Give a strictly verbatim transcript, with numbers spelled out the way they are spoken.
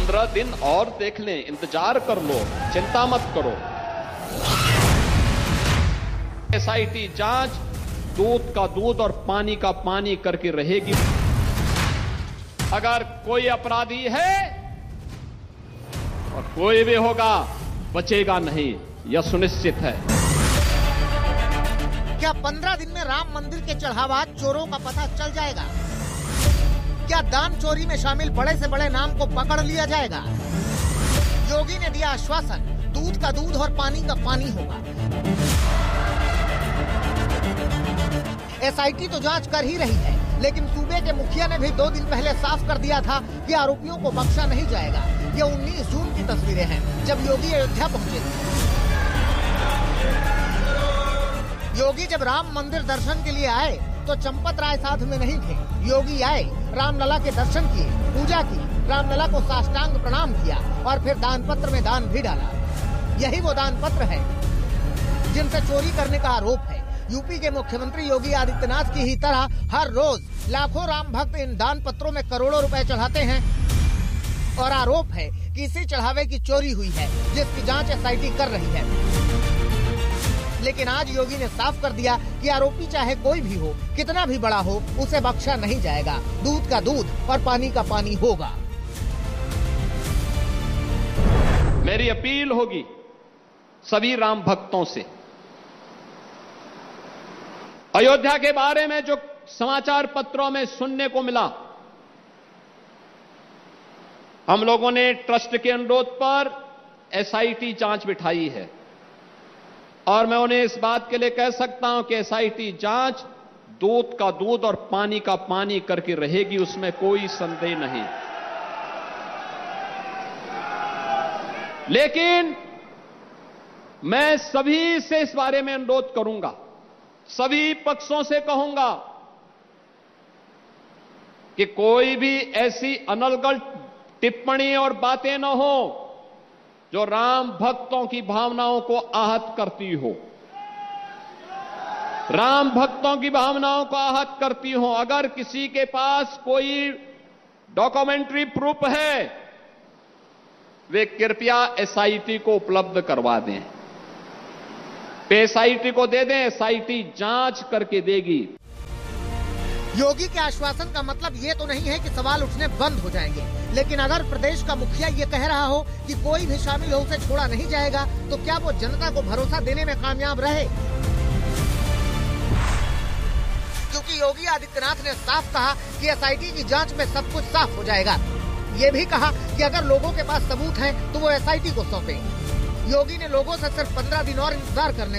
पंद्रह दिन और देख लें, इंतजार कर लो, चिंता मत करो। एसआईटी जांच दूध का दूध और पानी का पानी करके रहेगी। अगर कोई अपराधी है और कोई भी होगा, बचेगा नहीं, यह सुनिश्चित है। क्या पंद्रह दिन में राम मंदिर के चढ़ावा चोरों का पता चल जाएगा? क्या दान चोरी में शामिल बड़े से बड़े नाम को पकड़ लिया जाएगा? योगी ने दिया आश्वासन, दूध का दूध और पानी का पानी होगा। एसआईटी तो जांच कर ही रही है, लेकिन सूबे के मुखिया ने भी दो दिन पहले साफ कर दिया था कि आरोपियों को बख्शा नहीं जाएगा। ये उन्नीस जून की तस्वीरें हैं, जब योगी अयोध्या पहुंचे थे। योगी जब राम मंदिर दर्शन के लिए आए तो चंपत राय साथ में नहीं थे। योगी आए, रामलला के दर्शन किए, पूजा की, रामलला को साष्टांग प्रणाम किया और फिर दान पत्र में दान भी डाला। यही वो दान पत्र है जिनसे चोरी करने का आरोप है। यूपी के मुख्यमंत्री योगी आदित्यनाथ की ही तरह हर रोज लाखों राम भक्त इन दान पत्रों में करोड़ों रुपए चढ़ाते हैं और आरोप है कि इसी चढ़ावे की चोरी हुई है, जिसकी जांच एसआईटी कर रही है। लेकिन आज योगी ने साफ कर दिया कि आरोपी चाहे कोई भी हो, कितना भी बड़ा हो, उसे बख्शा नहीं जाएगा। दूध का दूध और पानी का पानी होगा। मेरी अपील होगी सभी राम भक्तों से, अयोध्या के बारे में जो समाचार पत्रों में सुनने को मिला, हम लोगों ने ट्रस्ट के अनुरोध पर एसआईटी जांच बिठाई है और मैं उन्हें इस बात के लिए कह सकता हूं कि एसआईटी जांच दूध का दूध और पानी का पानी करके रहेगी, उसमें कोई संदेह नहीं। लेकिन मैं सभी से इस बारे में अनुरोध करूंगा, सभी पक्षों से कहूंगा कि कोई भी ऐसी अनर्गल टिप्पणी और बातें न हो जो राम भक्तों की भावनाओं को आहत करती हो, राम भक्तों की भावनाओं को आहत करती हो। अगर किसी के पास कोई डॉक्यूमेंट्री प्रूफ है, वे कृपया एसआईटी को उपलब्ध करवा दें, एसआईटी को दे दें, एसआईटी जांच करके देगी। योगी के आश्वासन का मतलब ये तो नहीं है कि सवाल उठने बंद हो जाएंगे, लेकिन अगर प्रदेश का मुखिया ये कह रहा हो कि कोई भी शामिल हो उसे छोड़ा नहीं जाएगा, तो क्या वो जनता को भरोसा देने में कामयाब रहे? क्योंकि योगी आदित्यनाथ ने साफ कहा कि एसआईटी की जांच में सब कुछ साफ हो जाएगा। ये भी कहा कि अगर लोगों के पास सबूत हैं तो वो एसआईटी को सौंपे। योगी ने लोगों से सिर्फ पंद्रह दिन और इंतजार करने